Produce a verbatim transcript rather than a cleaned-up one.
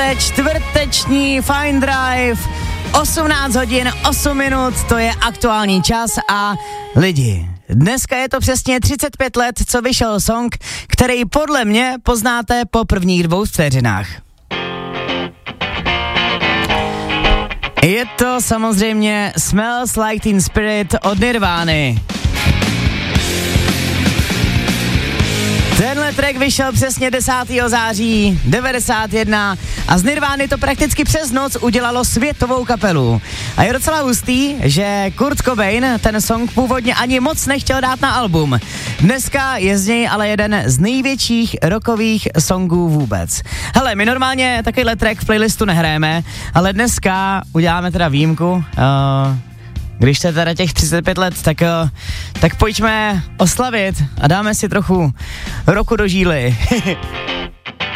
máte čtvrteční Fine Drive, osmnáct hodin, osm minut, to je aktuální čas a lidi, dneska je to přesně třicet pět let, co vyšel song, který podle mě poznáte po prvních dvou vteřinách. Je to samozřejmě Smells Like Teen Spirit od Nirvány. Tenhle track vyšel přesně desátého září devadesát jedna a z Nirvány to prakticky přes noc udělalo světovou kapelu. A je docela hustý, že Kurt Cobain ten song původně ani moc nechtěl dát na album. Dneska je z něj ale jeden z největších rockových songů vůbec. Hele, my normálně takovýhle track v playlistu nehrajeme, ale dneska uděláme teda výjimku. Uh, Když to je teda těch třicet pět let, tak, tak pojďme oslavit a dáme si trochu roku do žíly.